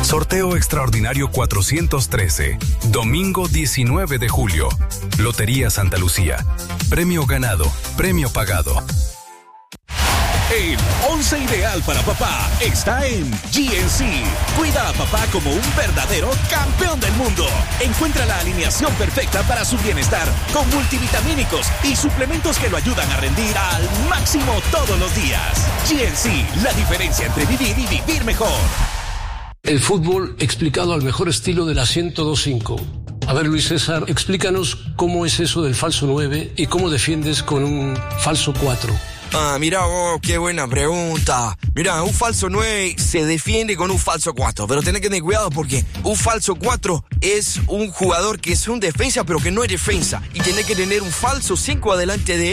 Sorteo extraordinario 413, domingo 19 de julio. Lotería Santa Lucía. Premio ganado, premio pagado. El 11 ideal para papá está en GNC. Cuida a papá como un verdadero campeón del mundo. Encuentra la alineación perfecta para su bienestar, con multivitamínicos y suplementos que lo ayudan a rendir al máximo todos los días. GNC, la diferencia entre vivir y vivir mejor. El fútbol explicado al mejor estilo de la 102.5. A ver, Luis César, explícanos cómo es eso del falso 9 y cómo defiendes con un falso 4. Mira vos, qué buena pregunta. Mira, un falso 9 se defiende con un falso 4, pero tenés que tener cuidado porque un falso 4 es un jugador que es un defensa, pero que no es defensa. Y tenés que tener un falso 5 adelante de él